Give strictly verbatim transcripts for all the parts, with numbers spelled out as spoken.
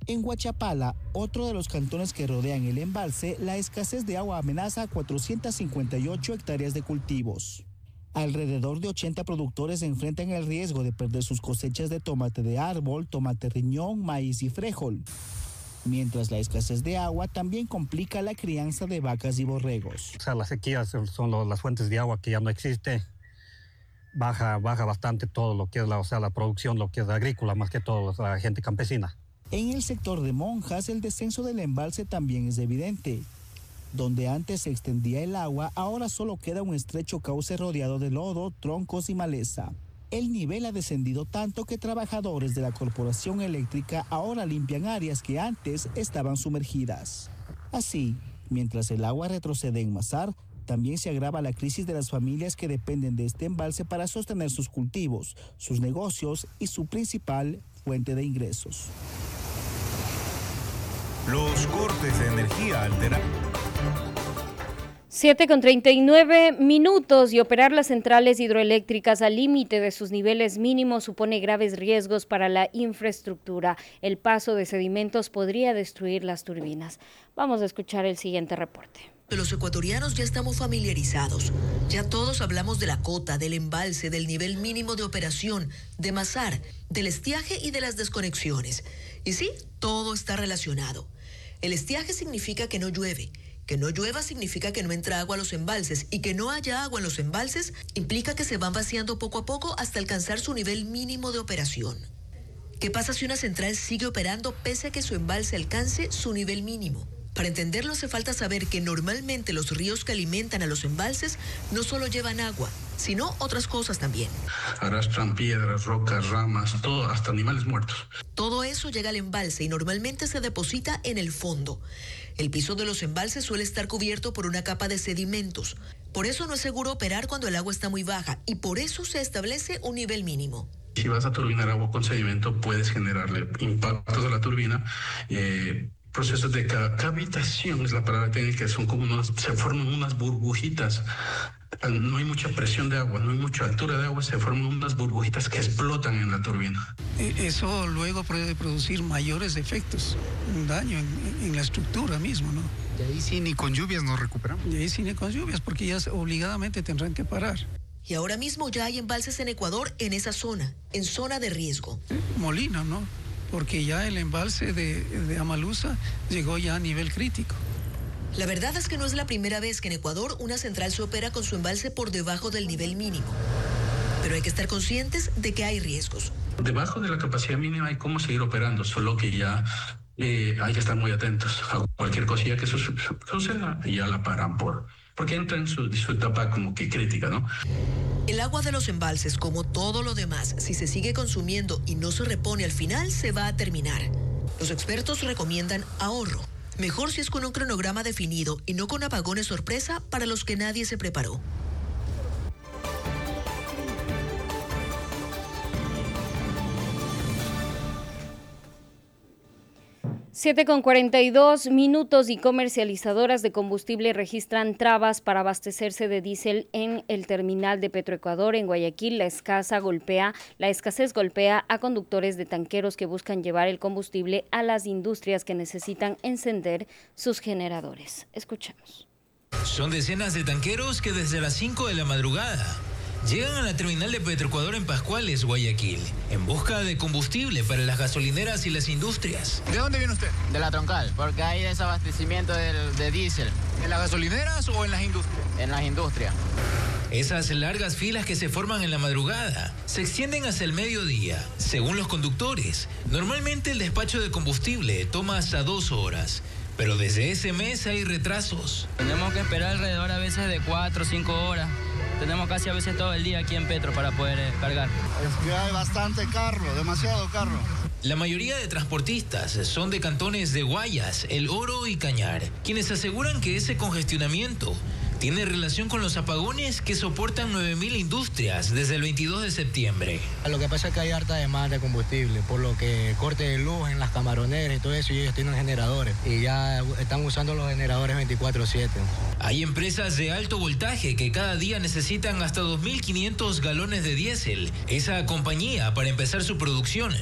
En Huachapala, otro de los cantones que rodean el embalse, la escasez de agua amenaza a cuatrocientas cincuenta y ocho hectáreas de cultivos. Alrededor de ochenta productores enfrentan el riesgo de perder sus cosechas de tomate de árbol, tomate riñón, maíz y frijol. Mientras la escasez de agua también complica la crianza de vacas y borregos. O sea, las sequías son lo, las fuentes de agua que ya no existe. Baja, baja bastante todo lo que es la, o sea, la producción, lo que es agrícola, más que todo la gente campesina. En el sector de Monjas, el descenso del embalse también es evidente. Donde antes se extendía el agua, ahora solo queda un estrecho cauce rodeado de lodo, troncos y maleza. El nivel ha descendido tanto que trabajadores de la Corporación Eléctrica ahora limpian áreas que antes estaban sumergidas. Así, mientras el agua retrocede en Mazar, también se agrava la crisis de las familias que dependen de este embalse para sostener sus cultivos, sus negocios y su principal fuente de ingresos. Los cortes de energía alteran. siete con treinta y nueve minutos y operar las centrales hidroeléctricas al límite de sus niveles mínimos supone graves riesgos para la infraestructura. El paso de sedimentos podría destruir las turbinas. Vamos a escuchar el siguiente reporte. Los ecuatorianos ya estamos familiarizados. Ya todos hablamos de la cota, del embalse, del nivel mínimo de operación, de Mazar, del estiaje y de las desconexiones. Y sí, todo está relacionado. El estiaje significa que no llueve. Que no llueva significa que no entra agua a los embalses, y que no haya agua en los embalses implica que se van vaciando poco a poco hasta alcanzar su nivel mínimo de operación. ¿Qué pasa si una central sigue operando pese a que su embalse alcance su nivel mínimo? Para entenderlo hace falta saber que normalmente los ríos que alimentan a los embalses no solo llevan agua, sino otras cosas también. Arrastran piedras, rocas, ramas, todo, hasta animales muertos. Todo eso llega al embalse y normalmente se deposita en el fondo. El piso de los embalses suele estar cubierto por una capa de sedimentos. Por eso no es seguro operar cuando el agua está muy baja y por eso se establece un nivel mínimo. Si vas a turbinar agua con sedimento, puedes generarle impactos a la turbina. Eh, procesos de ca- cavitación, es la palabra técnica, son como unos, se forman unas burbujitas. No hay mucha presión de agua, no hay mucha altura de agua, se forman unas burbujitas que explotan en la turbina. Eso luego puede producir mayores efectos, un daño en, en la estructura mismo, ¿no? Y ahí sí ni con lluvias nos recuperamos. Y ahí sí ni con lluvias, porque ya obligadamente tendrán que parar. Y ahora mismo ya hay embalses en Ecuador en esa zona, en zona de riesgo. Molino, ¿no? Porque ya el embalse de, de Amalusa llegó ya a nivel crítico. La verdad es que no es la primera vez que en Ecuador una central se opera con su embalse por debajo del nivel mínimo. Pero hay que estar conscientes de que hay riesgos. Debajo de la capacidad mínima hay cómo seguir operando, solo que ya eh, hay que estar muy atentos a cualquier cosilla que su- su- suceda y ya la paran por... porque entra en su, su etapa como que crítica, ¿no? El agua de los embalses, como todo lo demás, si se sigue consumiendo y no se repone al final, se va a terminar. Los expertos recomiendan ahorro. Mejor si es con un cronograma definido y no con apagones sorpresa para los que nadie se preparó. siete con cuarenta y dos minutos y comercializadoras de combustible registran trabas para abastecerse de diésel en el terminal de Petroecuador en Guayaquil. La escasa golpea, la escasez golpea a conductores de tanqueros que buscan llevar el combustible a las industrias que necesitan encender sus generadores. Escuchemos. Son decenas de tanqueros que desde las cinco de la madrugada llegan a la terminal de Petroecuador en Pascuales, Guayaquil, en busca de combustible para las gasolineras y las industrias. ¿De dónde viene usted? De la Troncal, porque hay desabastecimiento de, de diésel. ¿En las gasolineras o en las industrias? En las industrias. Esas largas filas que se forman en la madrugada se extienden hasta el mediodía. Según los conductores, normalmente el despacho de combustible toma hasta dos horas. Pero desde ese mes hay retrasos. Tenemos que esperar alrededor a veces de cuatro o cinco horas. Tenemos casi a veces todo el día aquí en Petro para poder eh, cargar. Es que hay bastante carro, demasiado carro. La mayoría de transportistas son de cantones de Guayas, El Oro y Cañar, quienes aseguran que ese congestionamiento tiene relación con los apagones que soportan nueve mil industrias desde el veintidós de septiembre. Lo que pasa es que hay harta demanda de combustible, por lo que corte de luz en las camaroneras y todo eso, y ellos tienen generadores y ya están usando los generadores veinticuatro siete. Hay empresas de alto voltaje que cada día necesitan hasta dos mil quinientos galones de diésel. Esa compañía, para empezar su producción,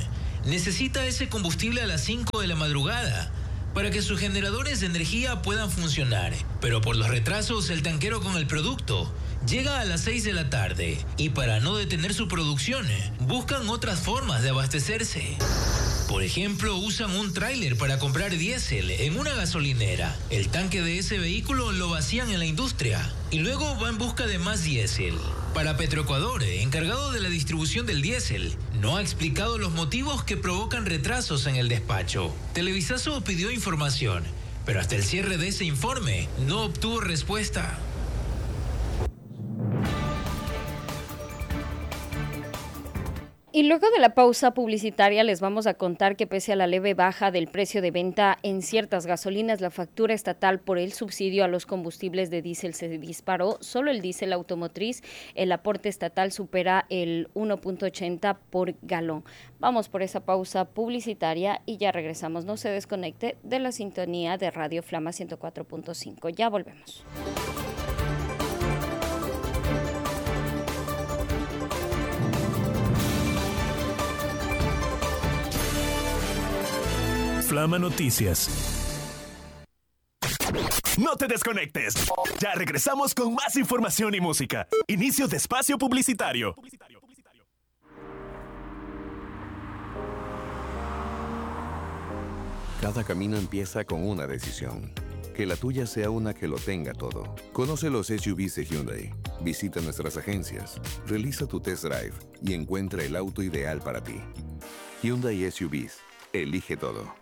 necesita ese combustible a las cinco de la madrugada para que sus generadores de energía puedan funcionar. Pero por los retrasos, el tanquero con el producto llega a las seis de la tarde y para no detener su producción, buscan otras formas de abastecerse. Por ejemplo, usan un tráiler para comprar diésel en una gasolinera. El tanque de ese vehículo lo vacían en la industria y luego va en busca de más diésel. Para Petroecuador, encargado de la distribución del diésel, no ha explicado los motivos que provocan retrasos en el despacho. Televisazo pidió información, pero hasta el cierre de ese informe no obtuvo respuesta. Y luego de la pausa publicitaria les vamos a contar que pese a la leve baja del precio de venta en ciertas gasolinas, la factura estatal por el subsidio a los combustibles de diésel se disparó. Solo el diésel automotriz, el aporte estatal supera el uno punto ochenta por galón. Vamos por esa pausa publicitaria y ya regresamos. No se desconecte de la sintonía de Radio Flama ciento cuatro punto cinco. Ya volvemos. Flama Noticias. No te desconectes. Ya regresamos con más información y música. Inicio de espacio publicitario. Cada camino empieza con una decisión. Que la tuya sea una que lo tenga todo. Conoce los S U Vs de Hyundai. Visita nuestras agencias. Realiza tu test drive y encuentra el auto ideal para ti. Hyundai S U Vs. Elige todo.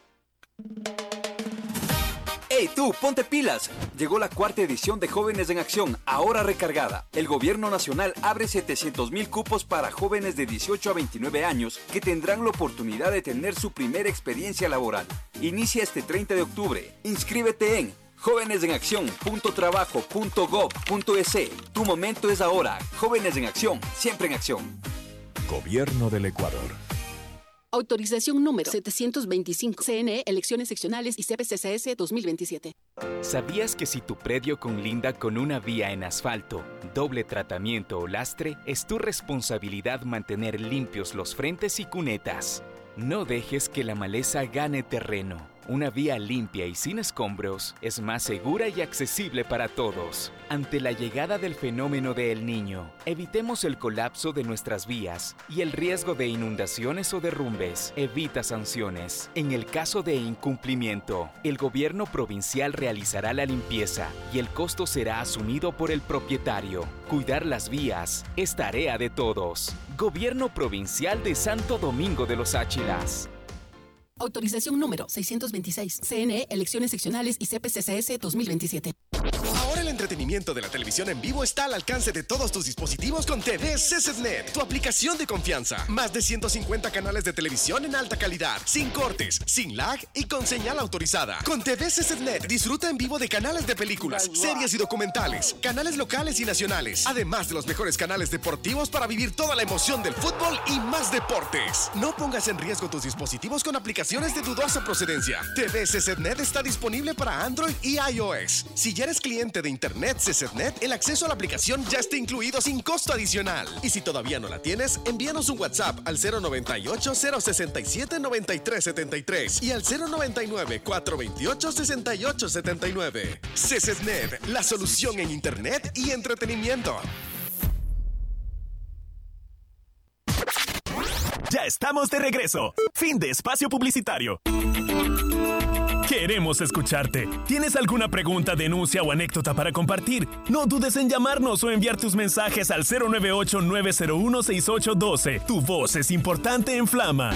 ¡Hey tú, ponte pilas! Llegó la cuarta edición de Jóvenes en Acción, ahora recargada. El gobierno nacional abre setecientos mil cupos para jóvenes de dieciocho a veintinueve años que tendrán la oportunidad de tener su primera experiencia laboral. Inicia este treinta de octubre. Inscríbete en jóvenes en acción punto trabajo punto gov punto es. Tu momento es ahora. Jóvenes en Acción, siempre en acción. Gobierno del Ecuador. Autorización número setecientos veinticinco. C N E, Elecciones Seccionales y C P C C S dos mil veintisiete. ¿Sabías que si tu predio conlinda con una vía en asfalto, doble tratamiento o lastre, es tu responsabilidad mantener limpios los frentes y cunetas? No dejes que la maleza gane terreno. Una vía limpia y sin escombros es más segura y accesible para todos. Ante la llegada del fenómeno de El Niño, evitemos el colapso de nuestras vías y el riesgo de inundaciones o derrumbes. Evita sanciones. En el caso de incumplimiento, el gobierno provincial realizará la limpieza y el costo será asumido por el propietario. Cuidar las vías es tarea de todos. Gobierno Provincial de Santo Domingo de los Áchilas. Autorización número seiscientos veintiséis. C N E, Elecciones Seccionales y C P C C S dos mil veintisiete. Ahora el entretenimiento de la televisión en vivo está al alcance de todos tus dispositivos con T V C S N E T, tu aplicación de confianza. Más de ciento cincuenta canales de televisión en alta calidad, sin cortes, sin lag y con señal autorizada. Con T V C S N E T disfruta en vivo de canales de películas, series y documentales, canales locales y nacionales, además de los mejores canales deportivos para vivir toda la emoción del fútbol y más deportes. No pongas en riesgo tus dispositivos con aplicaciones de dudosa procedencia. T V C S N E T está disponible para Android y iOS. Si ya eres cliente de Internet C S N E T, el acceso a la aplicación ya está incluido sin costo adicional. Y si todavía no la tienes, envíanos un WhatsApp al cero noventa y ocho, cero sesenta y siete, noventa y tres setenta y tres y al cero noventa y nueve, cuatrocientos veintiocho, sesenta y ocho setenta y nueve. C S N E T, la solución en Internet y entretenimiento. Ya estamos de regreso. Fin de espacio publicitario. Queremos escucharte. ¿Tienes alguna pregunta, denuncia o anécdota para compartir? No dudes en llamarnos o enviar tus mensajes al cero nueve ocho, nueve cero uno, seis ocho uno dos. Tu voz es importante en Flama.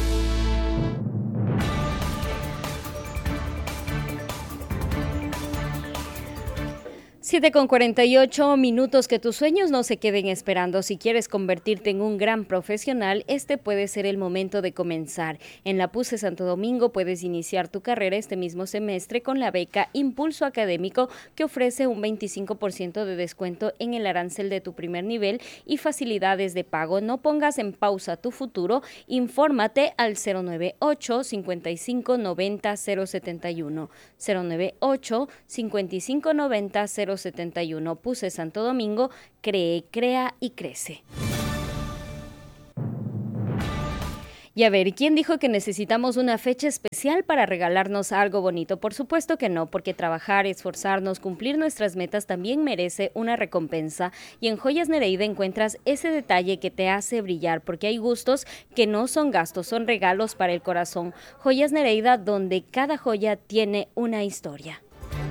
siete con cuarenta y ocho minutos, que tus sueños no se queden esperando. Si quieres convertirte en un gran profesional, este puede ser el momento de comenzar. En la P U C E Santo Domingo puedes iniciar tu carrera este mismo semestre con la beca Impulso Académico, que ofrece un veinticinco por ciento de descuento en el arancel de tu primer nivel y facilidades de pago. No pongas en pausa tu futuro. Infórmate al cero nueve ocho, cincuenta y cinco, noventa, cero setenta y uno. cero nueve ocho, cincuenta y cinco, noventa, cero setenta y uno. P U C E Santo Domingo, cree, crea y crece. Y a ver, ¿quién dijo que necesitamos una fecha especial para regalarnos algo bonito? Por supuesto que no, porque trabajar, esforzarnos, cumplir nuestras metas también merece una recompensa. Y en Joyas Nereida encuentras ese detalle que te hace brillar, porque hay gustos que no son gastos, son regalos para el corazón. Joyas Nereida, donde cada joya tiene una historia.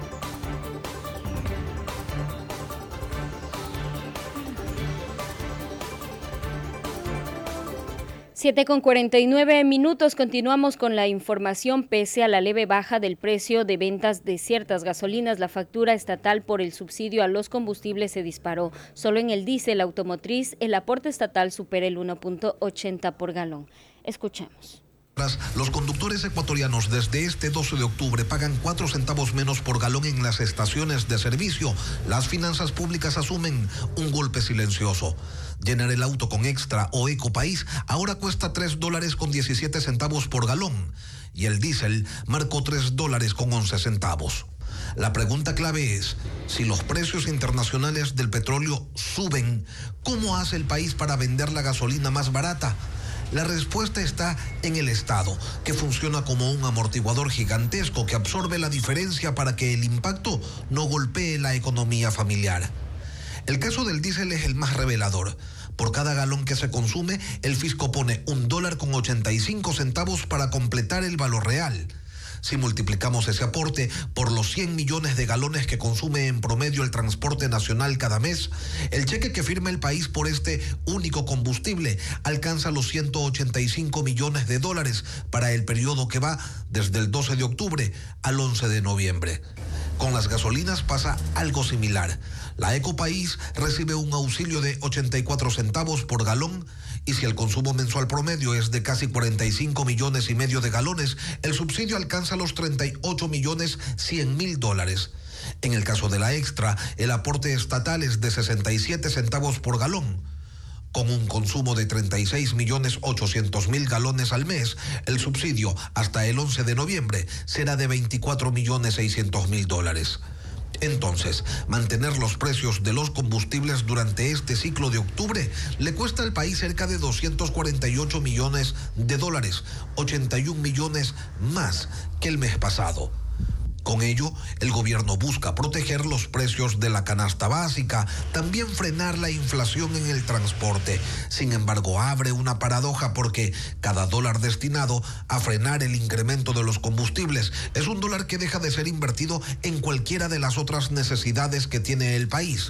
siete con cuarenta y nueve minutos, continuamos con la información. Pese a la leve baja del precio de ventas de ciertas gasolinas, la factura estatal por el subsidio a los combustibles se disparó. Solo en el diésel automotriz el aporte estatal supera el uno punto ochenta por galón. Escuchemos. Los conductores ecuatorianos desde este doce de octubre pagan cuatro centavos menos por galón en las estaciones de servicio. Las finanzas públicas asumen un golpe silencioso. Llenar el auto con Extra o Ecopaís ahora cuesta tres dólares con diecisiete centavos por galón y el diésel marcó tres dólares con once centavos. La pregunta clave es, si los precios internacionales del petróleo suben, ¿cómo hace el país para vender la gasolina más barata? La respuesta está en el Estado, que funciona como un amortiguador gigantesco que absorbe la diferencia para que el impacto no golpee la economía familiar. El caso del diésel es el más revelador. Por cada galón que se consume, el fisco pone un dólar con ochenta y cinco centavos para completar el valor real. Si multiplicamos ese aporte por los cien millones de galones que consume en promedio el transporte nacional cada mes, el cheque que firma el país por este único combustible alcanza los ciento ochenta y cinco millones de dólares para el periodo que va desde el doce de octubre al once de noviembre. Con las gasolinas pasa algo similar. La Ecopaís recibe un auxilio de ochenta y cuatro centavos por galón y si el consumo mensual promedio es de casi cuarenta y cinco millones y medio de galones, el subsidio alcanza los treinta y ocho millones cien mil dólares. En el caso de la Extra, el aporte estatal es de sesenta y siete centavos por galón. Con un consumo de treinta y seis millones ochocientos mil galones al mes, el subsidio hasta el once de noviembre será de veinticuatro millones seiscientos mil dólares. Entonces, mantener los precios de los combustibles durante este ciclo de octubre le cuesta al país cerca de doscientos cuarenta y ocho millones de dólares, ochenta y un millones más que el mes pasado. Con ello, el gobierno busca proteger los precios de la canasta básica, también frenar la inflación en el transporte. Sin embargo, abre una paradoja porque cada dólar destinado a frenar el incremento de los combustibles es un dólar que deja de ser invertido en cualquiera de las otras necesidades que tiene el país.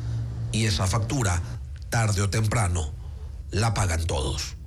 Y esa factura, tarde o temprano, la pagan todos.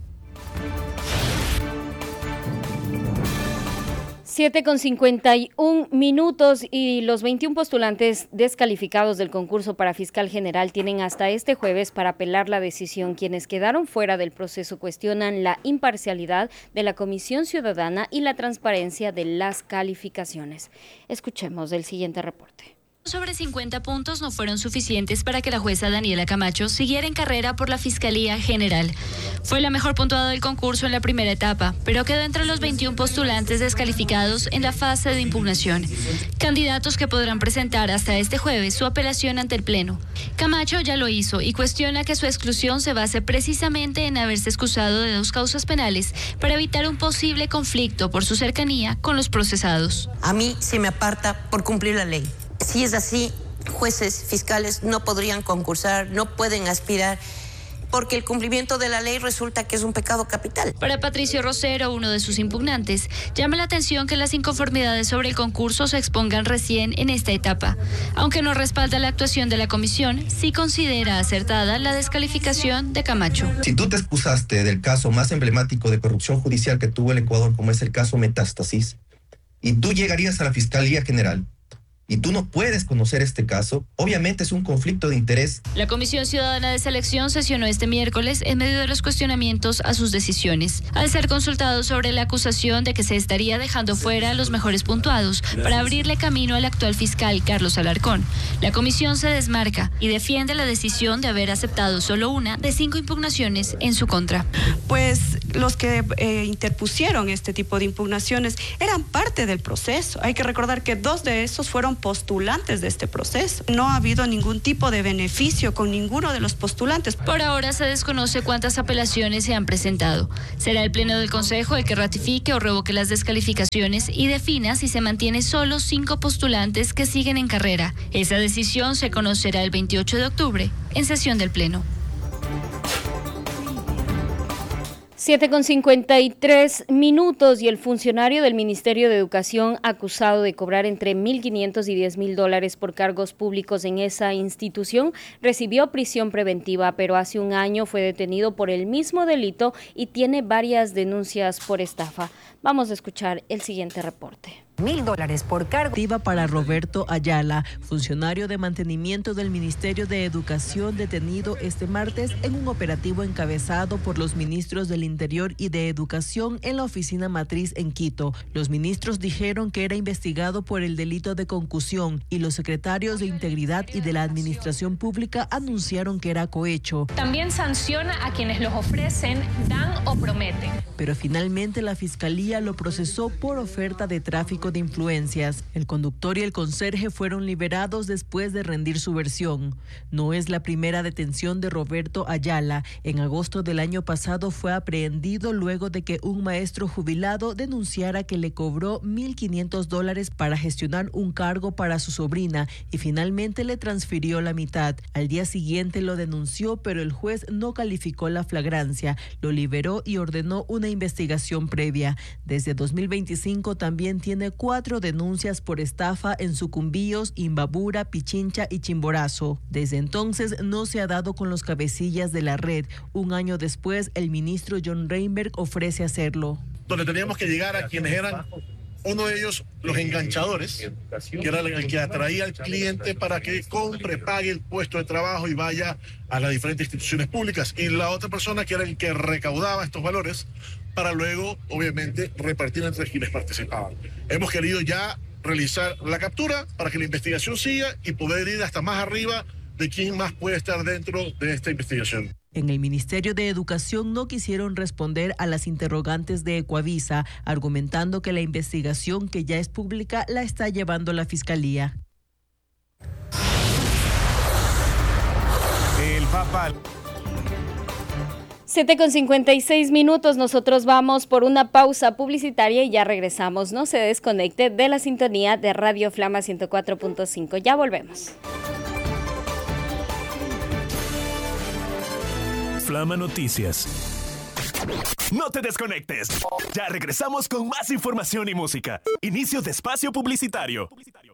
siete con cincuenta y un minutos y los veintiún postulantes descalificados del concurso para fiscal general tienen hasta este jueves para apelar la decisión. Quienes quedaron fuera del proceso cuestionan la imparcialidad de la Comisión Ciudadana y la transparencia de las calificaciones. Escuchemos el siguiente reporte. Sobre cincuenta puntos no fueron suficientes para que la jueza Daniela Camacho siguiera en carrera por la Fiscalía General. Fue la mejor puntuada del concurso en la primera etapa, pero quedó entre los veintiún postulantes descalificados en la fase de impugnación. Candidatos que podrán presentar hasta este jueves su apelación ante el Pleno. Camacho ya lo hizo y cuestiona que su exclusión se base precisamente en haberse excusado de dos causas penales para evitar un posible conflicto por su cercanía con los procesados. A mí se me aparta por cumplir la ley. Si es así, jueces, fiscales no podrían concursar, no pueden aspirar, porque el cumplimiento de la ley resulta que es un pecado capital. Para Patricio Rosero, uno de sus impugnantes, llama la atención que las inconformidades sobre el concurso se expongan recién en esta etapa. Aunque no respalda la actuación de la comisión, sí considera acertada la descalificación de Camacho. Si tú te excusaste del caso más emblemático de corrupción judicial que tuvo el Ecuador, como es el caso Metástasis, y tú llegarías a la Fiscalía General, y tú no puedes conocer este caso, obviamente es un conflicto de interés. La Comisión Ciudadana de Selección sesionó este miércoles en medio de los cuestionamientos a sus decisiones, al ser consultado sobre la acusación de que se estaría dejando fuera a los mejores puntuados para abrirle camino al actual fiscal Carlos Alarcón. La comisión se desmarca y defiende la decisión de haber aceptado solo una de cinco impugnaciones en su contra. Pues los que eh, interpusieron este tipo de impugnaciones eran parte del proceso. Hay que recordar que dos de esos fueron postulantes de este proceso. No ha habido ningún tipo de beneficio con ninguno de los postulantes. Por ahora se desconoce cuántas apelaciones se han presentado. Será el Pleno del Consejo el que ratifique o revoque las descalificaciones y defina si se mantiene solo cinco postulantes que siguen en carrera. Esa decisión se conocerá el veintiocho de octubre en sesión del Pleno. siete con cincuenta y tres minutos y el funcionario del Ministerio de Educación acusado de cobrar entre mil quinientos y diez mil dólares por cargos públicos en esa institución recibió prisión preventiva, pero hace un año fue detenido por el mismo delito y tiene varias denuncias por estafa. Vamos a escuchar el siguiente reporte. Mil dólares por cargo. Para Roberto Ayala, funcionario de mantenimiento del Ministerio de Educación, detenido este martes en un operativo encabezado por los ministros del Interior y de Educación en la oficina matriz en Quito. Los ministros dijeron que era investigado por el delito de concusión y los secretarios de Integridad y de la Administración Pública anunciaron que era cohecho. También sanciona a quienes los ofrecen, dan o prometen. Pero finalmente la Fiscalía lo procesó por oferta de tráfico de influencias. El conductor y el conserje fueron liberados después de rendir su versión. No es la primera detención de Roberto Ayala. En agosto del año pasado fue aprehendido luego de que un maestro jubilado denunciara que le cobró mil quinientos dólares para gestionar un cargo para su sobrina y finalmente le transfirió la mitad. Al día siguiente lo denunció, pero el juez no calificó la flagrancia, lo liberó y ordenó una investigación previa. Desde dos mil veinticinco también tiene cuatro denuncias por estafa en Sucumbíos, Imbabura, Pichincha y Chimborazo. Desde entonces no se ha dado con los cabecillas de la red. Un año después, el ministro John Reinberg ofrece hacerlo. Donde teníamos que llegar a quienes eran, uno de ellos, los enganchadores, que era el que atraía al cliente para que compre, pague el puesto de trabajo y vaya a las diferentes instituciones públicas. Y la otra persona que era el que recaudaba estos valores para luego, obviamente, repartir entre quienes participaban. Hemos querido ya realizar la captura para que la investigación siga y poder ir hasta más arriba de quién más puede estar dentro de esta investigación. En el Ministerio de Educación no quisieron responder a las interrogantes de Ecuavisa, argumentando que la investigación, que ya es pública, la está llevando la Fiscalía. El Papa. siete con cincuenta y seis minutos, nosotros vamos por una pausa publicitaria y ya regresamos. No se desconecte de la sintonía de Radio Flama ciento cuatro punto cinco. Ya volvemos. Flama Noticias. No te desconectes. Ya regresamos con más información y música. Inicio de espacio publicitario.